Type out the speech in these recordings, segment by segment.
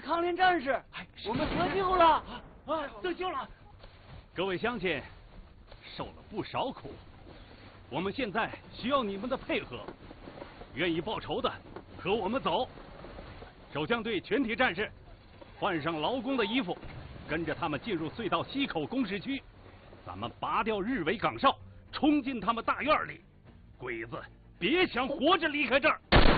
抗联战士，我们得救了！ 得救了！ 各位乡亲，受了不少苦，我们现在需要你们的配合。愿意报仇的，和我们走。守将队全体战士，换上劳工的衣服，跟着他们进入隧道西口工事区。咱们拔掉日伪岗哨，冲进他们大院里。鬼子别想活着离开这儿！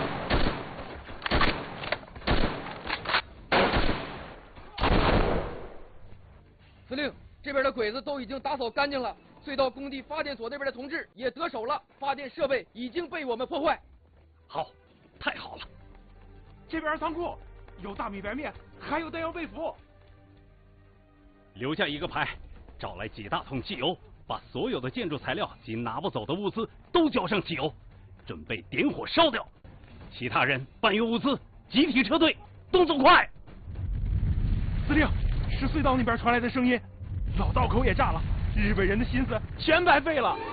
司令，这边的鬼子都已经打扫干净了，隧道工地发电所那边的同志也得手了，发电设备已经被我们破坏。 好，太好了！ 这边仓库有大米白面，还有弹药被服。 留下一个排，找来几大桶汽油，把所有的建筑材料及拿不走的物资都浇上汽油，准备点火烧掉。其他人搬运物资，集体撤退，动作快！ 司令，是隧道那边传来的声音，老道口也炸了，日本人的心思全白费了。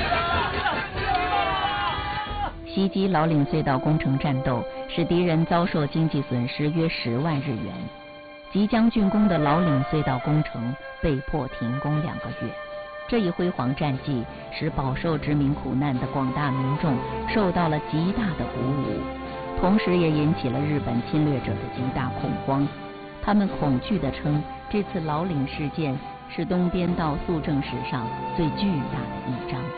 袭击老岭隧道工程战斗使敌人遭受经济损失约10万日元，即将竣工的老岭隧道工程被迫停工2个月。这一辉煌战绩使饱受殖民苦难的广大民众受到了极大的鼓舞，同时也引起了日本侵略者的极大恐慌。他们恐惧地称，这次老岭事件是东边道肃正史上最巨大的一章。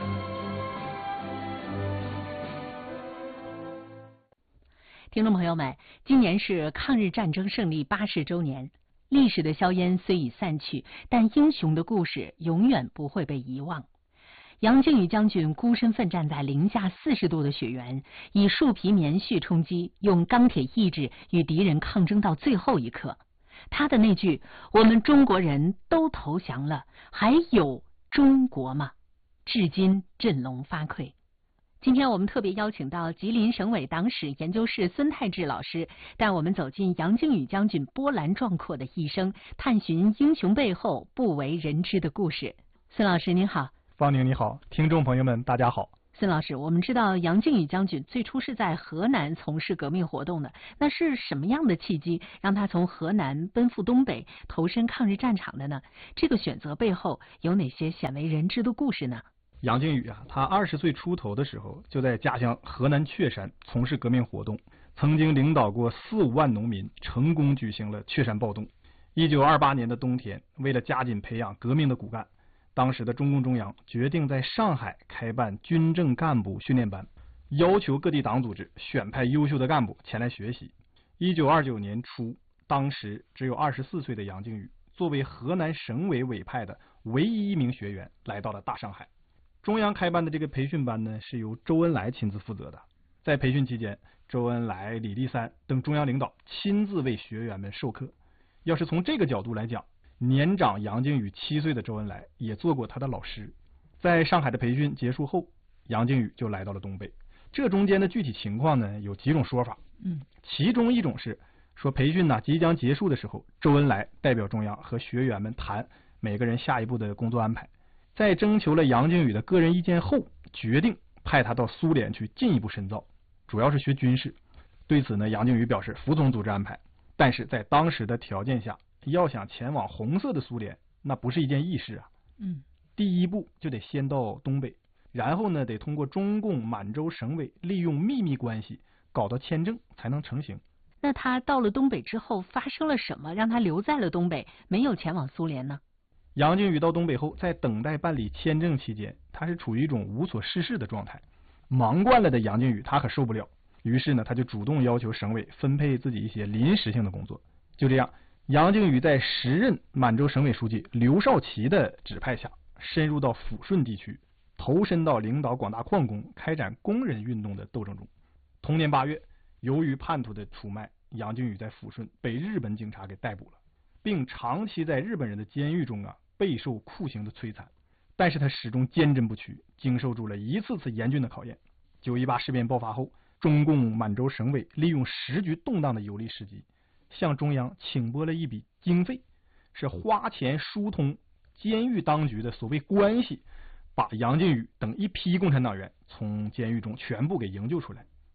听众朋友们，今年是抗日战争胜利80周年。历史的硝烟虽已散去，但英雄的故事永远不会被遗忘。杨靖宇将军孤身奋战在零下40度的雪原，以树皮棉絮充饥，用钢铁意志与敌人抗争到最后一刻。他的那句“我们中国人都投降了，还有中国吗”，至今振聋发聩。今天我们特别邀请到吉林省委党史研究室孙泰志老师，带我们走进杨靖宇将军波澜壮阔的一生，探寻英雄背后不为人知的故事。孙老师您好。 方宁你好，听众朋友们大家好。 孙老师，我们知道杨靖宇将军最初是在河南从事革命活动的，那是什么样的契机让他从河南奔赴东北，投身抗日战场的呢？这个选择背后有哪些鲜为人知的故事呢？ 杨靖宇他20岁出头的时候就在家乡河南确山从事革命活动，曾经领导过4、5万农民，成功举行了确山暴动。1928年的冬天，为了加紧培养革命的骨干，当时的中共中央决定在上海开办军政干部训练班，要求各地党组织选派优秀的干部前来学习。1929年初，当时只有24岁的杨靖宇，作为河南省委委派的唯一一名学员，来到了大上海。中央开办的这个培训班呢，是由周恩来亲自负责的。在培训期间，周恩来、李立三等中央领导亲自为学员们授课。要是从这个角度来讲，年长杨靖宇7岁的周恩来也做过他的老师。在上海的培训结束后，杨靖宇就来到了东北。这中间的具体情况呢，有几种说法。其中一种是说，培训即将结束的时候，周恩来代表中央和学员们谈每个人下一步的工作安排。在征求了杨靖宇的个人意见后，决定派他到苏联去进一步深造，主要是学军事。对此呢，杨靖宇表示服从组织安排，但是在当时的条件下，要想前往红色的苏联，那不是一件易事啊。第一步就得先到东北，然后呢，得通过中共满洲省委利用秘密关系搞到签证才能成行。 那他到了东北之后，发生了什么让他留在了东北，没有前往苏联呢？ 杨靖宇到东北后，在等待办理签证期间，他是处于一种无所事事的状态。忙惯了的杨靖宇他可受不了，于是呢，他就主动要求省委分配自己一些临时性的工作。就这样，杨靖宇在时任满洲省委书记刘少奇的指派下，深入到抚顺地区，投身到领导广大矿工开展工人运动的斗争中。同年8月，由于叛徒的出卖，杨靖宇在抚顺被日本警察给逮捕了，并长期在日本人的监狱中备受酷刑的摧残，但是他始终坚贞不屈，经受住了一次次严峻的考验。9·18事变爆发后，中共满洲省委利用时局动荡的有利时机，向中央请拨了一笔经费，是花钱疏通监狱当局的所谓关系，把杨靖宇等一批共产党员从监狱中全部给营救出来。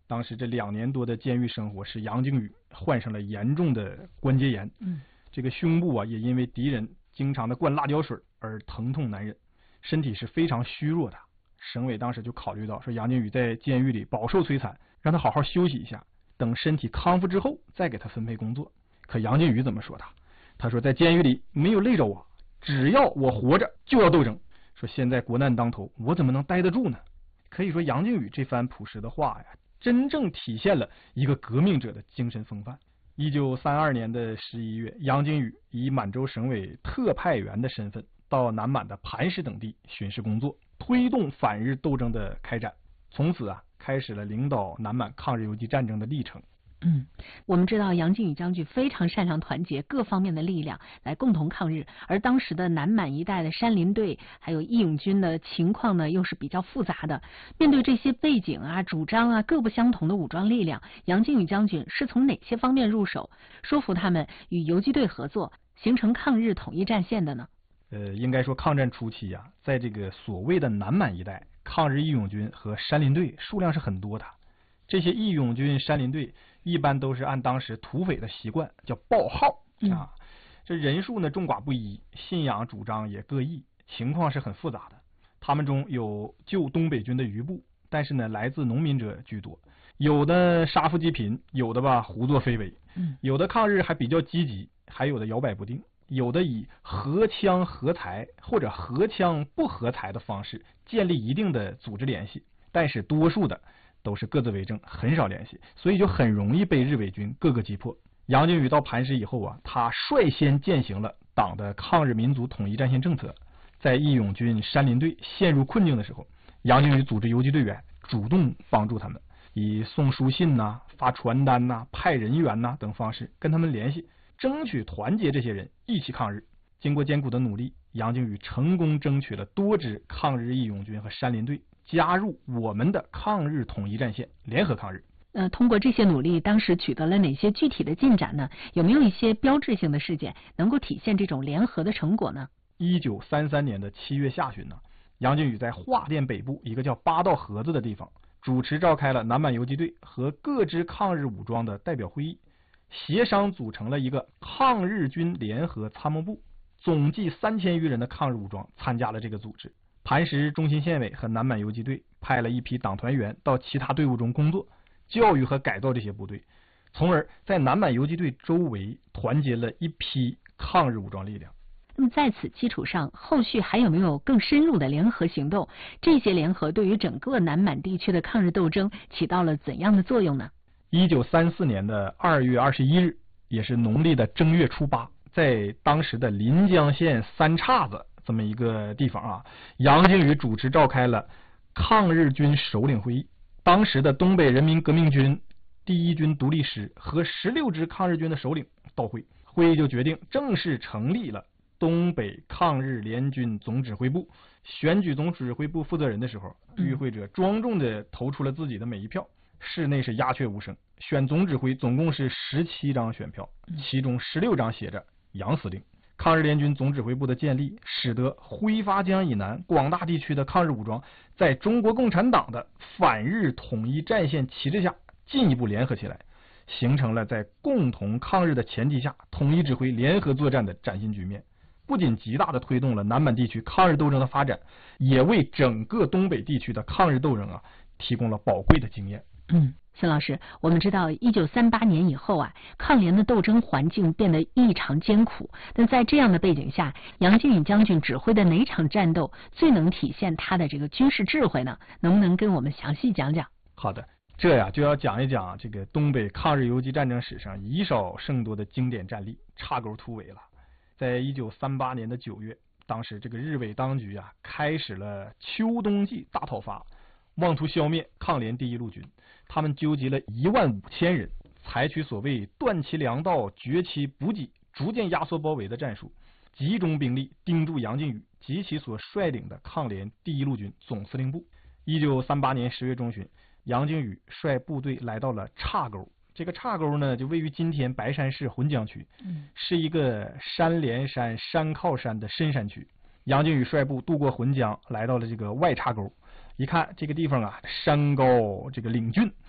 当时这2年多的监狱生活使杨靖宇患上了严重的关节炎，这个胸部啊也因为敌人经常的灌辣椒水而疼痛难忍，身体是非常虚弱的。省委当时就考虑到说杨靖宇在监狱里饱受摧残，让他好好休息一下，等身体康复之后再给他分配工作。可杨靖宇怎么说他说在监狱里没有累着我，只要我活着就要斗争，说现在国难当头，我怎么能待得住呢？可以说杨靖宇这番朴实的话呀，真正体现了一个革命者的精神风范。1932年的11月，杨靖宇以满洲省委特派员的身份到南满的磐石等地巡视工作，推动反日斗争的开展，从此啊开始了领导南满抗日游击战争的历程。 我们知道杨靖宇将军非常擅长团结各方面的力量来共同抗日，而当时的南满一带的山林队还有义勇军的情况呢又是比较复杂的。面对这些背景啊、主张啊各不相同的武装力量，杨靖宇将军是从哪些方面入手，说服他们与游击队合作，形成抗日统一战线的呢？ 应该说抗战初期啊，在这个所谓的南满一带，抗日义勇军和山林队数量是很多的。这些义勇军、山林队一般都是按当时土匪的习惯叫报号啊，这人数呢众寡不一，信仰主张也各异，情况是很复杂的。他们中有旧东北军的余部，但是呢来自农民者居多，有的杀富济贫，有的吧胡作非为，有的抗日还比较积极，还有的摇摆不定，有的以合枪合财或者合枪不合财的方式建立一定的组织联系，但是多数的都是各自为政，很少联系，所以就很容易被日伪军各个击破。杨靖宇到磐石以后啊，他率先践行了党的抗日民族统一战线政策。在义勇军、山林队陷入困境的时候，杨靖宇组织游击队员主动帮助他们，以送书信发传单派人员等方式跟他们联系，争取团结这些人一起抗日。经过艰苦的努力，杨靖宇成功争取了多支抗日义勇军和山林队加入我们的抗日统一战线，联合抗日。 通过这些努力，当时取得了哪些具体的进展呢？有没有一些标志性的事件能够体现这种联合的成果呢 ？1933年的7月下旬杨靖宇在桦甸北部一个叫八道河子的地方，主持召开了南满游击队和各支抗日武装的代表会议，协商组成了一个抗日军联合参谋部，总计3000余人的抗日武装参加了这个组织。磐石中心县委和南满游击队派了一批党团员到其他队伍中工作，教育和改造这些部队，从而在南满游击队周围团结了一批抗日武装力量。 那么在此基础上，后续还有没有更深入的联合行动？这些联合对于整个南满地区的抗日斗争起到了怎样的作用呢？1934年的2月21日，也是农历的正月初8，在当时的临江县三岔子这么一个地方杨靖宇主持召开了抗日军首领会议。当时的东北人民革命军第1军独立师和16支抗日军的首领到会，会议就决定正式成立了东北抗日联军总指挥部。选举总指挥部负责人的时候，与会者庄重地投出了自己的每一票，室内是鸦雀无声。选总指挥总共是17张选票，其中16张写着杨司令。抗日联军总指挥部的建立，使得挥发江以南广大地区的抗日武装在中国共产党的反日统一战线旗帜下进一步联合起来，形成了在共同抗日的前提下统一指挥联合作战的崭新局面。不仅极大地推动了南满地区抗日斗争的发展，也为整个东北地区的抗日斗争提供了宝贵的经验。 孙老师，我们知道1938年以后抗联的斗争环境变得异常艰苦。那在这样的背景下，杨靖宇将军指挥的哪场战斗最能体现他的这个军事智慧呢？能不能跟我们详细讲讲？ 好的，这就要讲一讲这个东北抗日游击战争史上以少胜多的经典战例岔沟突围了。在1938年的9月，当时这个日伪当局开始了秋冬季大讨伐，妄图消灭抗联第1路军。他们纠集了15000人，采取所谓断其粮道、绝其补给、逐渐压缩包围的战术，集中兵力盯住杨靖宇及其所率领的抗联第1路军总司令部。1938年10月中旬，杨靖宇率部队来到了岔沟。这个岔沟呢，就位于今天白山市浑江区，是一个山连山、山靠山的深山区。杨靖宇率部渡过浑江，来到了这个外岔沟。一看这个地方山高这个岭峻，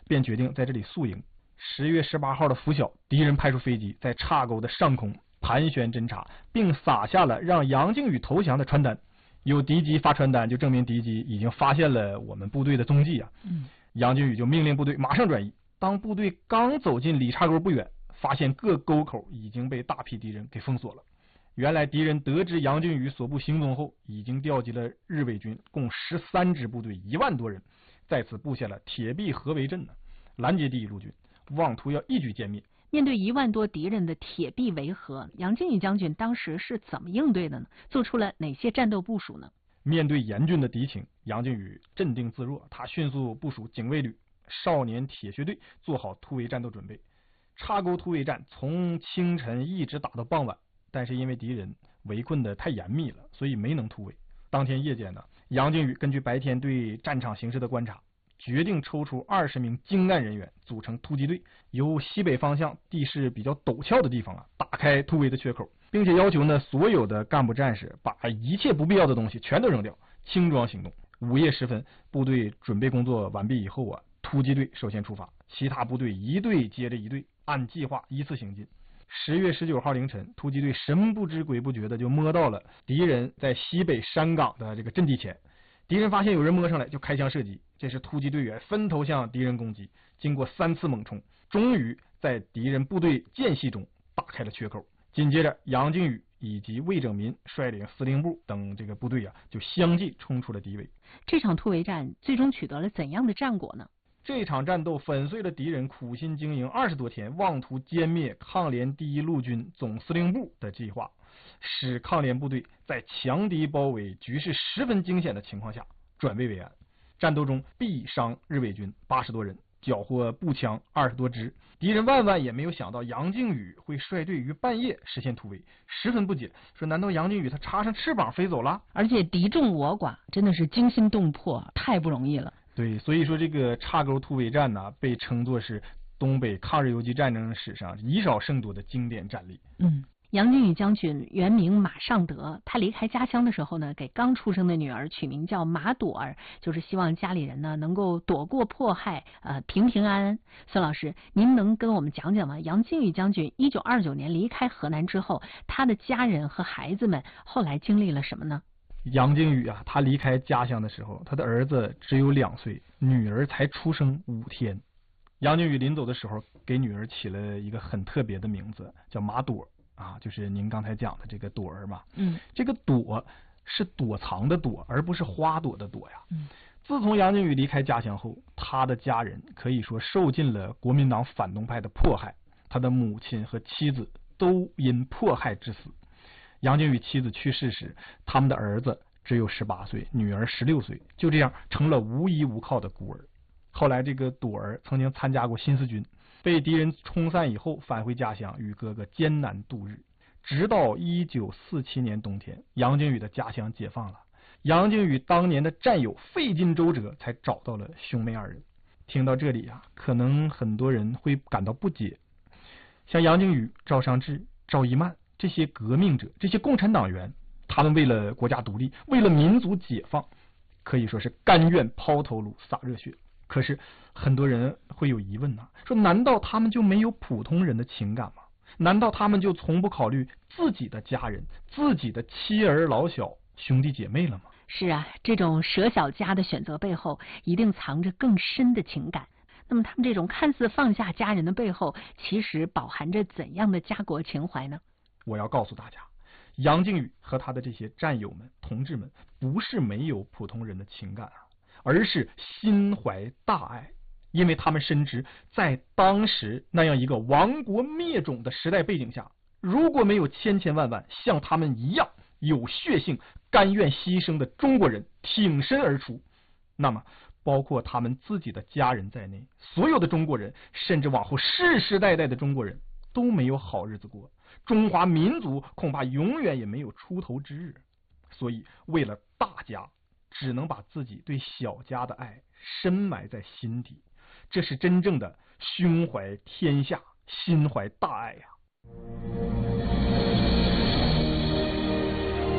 便决定在这里宿营。10月18号的拂晓，敌人派出飞机在岔沟的上空盘旋侦察，并撒下了让杨靖宇投降的传单。有敌机发传单，就证明敌机已经发现了我们部队的踪迹啊。杨靖宇就命令部队马上转移。当部队刚走进离岔沟不远，发现各沟口已经被大批敌人给封锁了。原来敌人得知杨靖宇所部行踪后，已经调集了日伪军共13支部队1万多人，在此布下了铁壁合围阵呢，拦截第一路军，妄图要一举歼灭。 面对1万多敌人的铁壁围合，杨靖宇将军当时是怎么应对的呢？做出了哪些战斗部署呢？ 面对严峻的敌情，杨靖宇镇定自若，他迅速部署警卫旅、少年铁血队，做好突围战斗准备。岔沟突围战从清晨一直打到傍晚，但是因为敌人围困的太严密了，所以没能突围。当天夜间呢，杨靖宇根据白天对战场形势的观察，决定抽出20名精干人员组成突击队，由西北方向地势比较陡峭的地方打开突围的缺口，并且要求呢所有的干部战士把一切不必要的东西全都扔掉，轻装行动。午夜时分，部队准备工作完毕以后突击队首先出发，其他部队一队接着一队，按计划依次行进。10月19号凌晨，突击队神不知鬼不觉的就摸到了敌人在西北山岗的这个阵地前。敌人发现有人摸上来，就开枪射击。这时突击队员分头向敌人攻击，经过3次猛冲，终于在敌人部队间隙中打开了缺口。紧接着，杨靖宇以及魏拯民率领司令部等这个部队就相继冲出了敌围。 这场突围战最终取得了怎样的战果呢？ 这场战斗粉碎了敌人苦心经营20多天，妄图歼灭抗联第1路军总司令部的计划，使抗联部队在强敌包围、局势十分惊险的情况下转危为安。战斗中毙伤日伪军80多人，缴获步枪20多支。敌人万也没有想到杨靖宇会率队于半夜实现突围，十分不解，说难道杨靖宇他插上翅膀飞走了？ 而且敌众我寡，真的是惊心动魄，太不容易了。 对，所以说这个岔沟突围战呢，被称作是东北抗日游击战争史上以少胜多的经典战例。 杨靖宇将军原名马尚德，他离开家乡的时候呢，给刚出生的女儿取名叫马朵儿，就是希望家里人呢能够躲过迫害，平平安安。孙老师，您能跟我们讲讲吗？杨靖宇将军1929年离开河南之后，他的家人和孩子们后来经历了什么呢？ 杨靖宇他离开家乡的时候，他的儿子只有2岁，女儿才出生5天。杨靖宇临走的时候，给女儿起了一个很特别的名字，叫马朵就是您刚才讲的这个朵儿嘛。这个朵是躲藏的躲，而不是花朵的朵呀。自从杨靖宇离开家乡后，他的家人可以说受尽了国民党反动派的迫害，他的母亲和妻子都因迫害致死。杨靖宇妻子去世时，他们的儿子只有18岁，女儿16岁，就这样成了无依无靠的孤儿。后来这个朵儿曾经参加过新四军，被敌人冲散以后返回家乡，与哥哥艰难度日。直到1947年冬天，杨靖宇的家乡解放了，杨靖宇当年的战友费尽周折才找到了兄妹2人。听到这里可能很多人会感到不解，像杨靖宇、赵尚志、赵一曼这些革命者，这些共产党员，他们为了国家独立，为了民族解放，可以说是甘愿抛头颅洒热血。可是很多人会有疑问说难道他们就没有普通人的情感吗？难道他们就从不考虑自己的家人、自己的妻儿老小、兄弟姐妹了吗？ 是这种舍小家的选择背后一定藏着更深的情感。那么他们这种看似放下家人的背后，其实饱含着怎样的家国情怀呢？ 我要告诉大家，杨靖宇和他的这些战友们、同志们，不是没有普通人的情感而是心怀大爱。因为他们深知，在当时那样一个亡国灭种的时代背景下，如果没有千千万万像他们一样有血性、甘愿牺牲的中国人挺身而出，那么包括他们自己的家人在内，所有的中国人，甚至往后世世代代的中国人都没有好日子过，中华民族恐怕永远也没有出头之日。所以为了大家，只能把自己对小家的爱深埋在心底，这是真正的胸怀天下，心怀大爱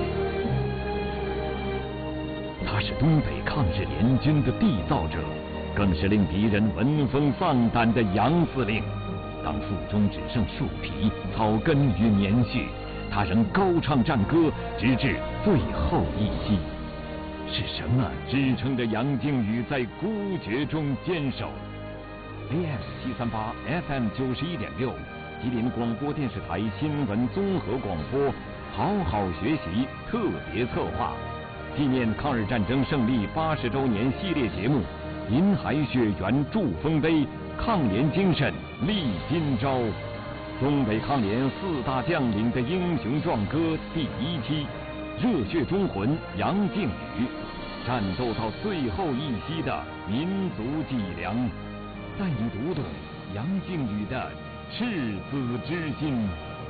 他是东北抗日联军的缔造者， 更是令敌人闻风丧胆的杨司令。当腹中只剩树皮、草根与棉絮，他仍高唱战歌，直至最后一息。是什么支撑着杨靖宇在孤绝中坚守 ？AM738 FM 91.6，吉林广播电视台新闻综合广播，好好学习特别策划，纪念抗日战争胜利80周年系列节目《银海雪原祝丰碑》，抗联精神立今朝。东北抗联4大将领的英雄壮歌第1期，热血忠魂杨靖宇，战斗到最后一息的民族脊梁，带你读懂杨靖宇的赤子之心。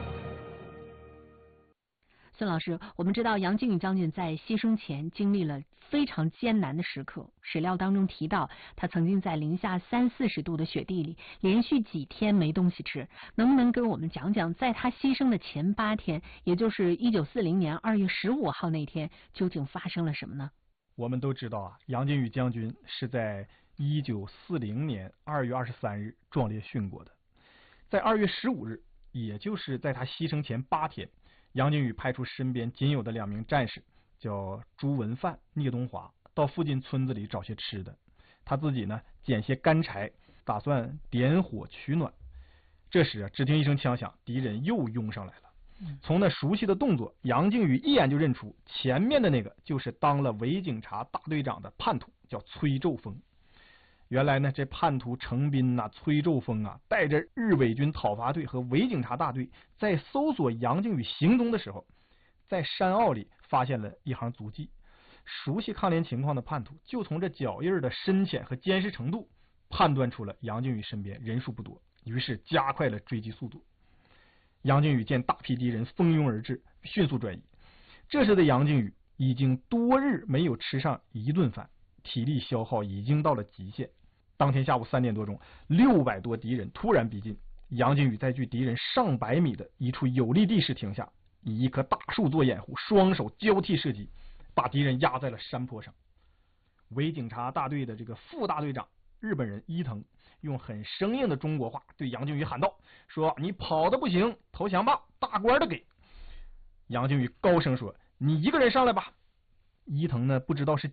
孙老师，我们知道杨靖宇将军在牺牲前经历了非常艰难的时刻，史料当中提到他曾经在零下30-40度的雪地里连续几天没东西吃，能不能跟我们讲讲在他牺牲的前8天，也就是1940年2月15号那天，究竟发生了什么呢？ 我们都知道啊，杨靖宇将军是在1940年2月23日壮烈殉国的。在2月15日，也就是在他牺牲前8天，杨靖宇派出身边仅有的2名战士，叫朱文范、聂东华，到附近村子里找些吃的。他自己呢，捡些干柴，打算点火取暖。这时啊，只听一声枪响，敌人又拥上来了。从那熟悉的动作，杨靖宇一眼就认出前面的那个就是当了伪警察大队长的叛徒，叫崔胄峰。原来呢，这叛徒程斌呐、崔胄峰啊，带着日伪军讨伐队和伪警察大队，在搜索杨靖宇行踪的时候，在山坳里发现了一行足迹。熟悉抗联情况的叛徒就从这脚印的深浅和坚实程度判断出了杨靖宇身边人数不多，于是加快了追击速度。杨靖宇见大批敌人蜂拥而至，迅速转移。这时的杨靖宇已经多日没有吃上一顿饭，体力消耗已经到了极限。当天下午3点多钟，600多敌人突然逼近，杨靖宇在距敌人上百米的一处有利地势停下，以一棵大树做掩护，双手交替射击，把敌人压在了山坡上。伪警察大队的这个副大队长日本人伊藤用很生硬的中国话对杨靖宇喊道，说你跑的不行，投降吧，大官的给。杨靖宇高声说，你一个人上来吧。伊藤呢，不知道是